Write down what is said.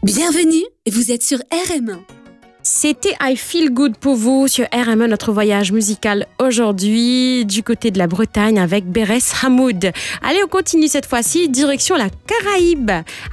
Bienvenue, vous êtes sur RM1. C'était I Feel Good pour vous sur RM1, notre voyage musical aujourd'hui du côté de la Bretagne avec Beres Hamoud. Allez, on continue cette fois-ci, direction la Caraïbe